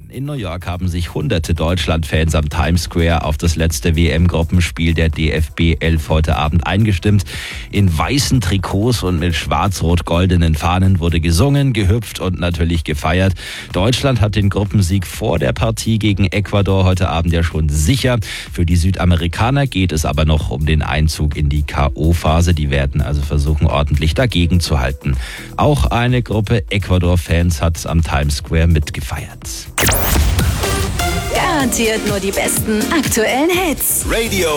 In New York haben sich hunderte Deutschland-Fans am Times Square auf das letzte WM-Gruppenspiel der DFB 11 heute Abend eingestimmt. In weißen Trikots und mit schwarz-rot-goldenen Fahnen wurde gesungen, gehüpft und natürlich gefeiert. Deutschland hat den Gruppensieg vor der Partie gegen Ecuador heute Abend ja schon sicher. Für die Südamerikaner geht es aber noch um den Einzug in die K.O.-Phase. Die werden also versuchen, ordentlich dagegen zu halten. Auch eine Gruppe Ecuador-Fans hat am Times Square mitgefeiert. Garantiert nur die besten aktuellen Hits. Radio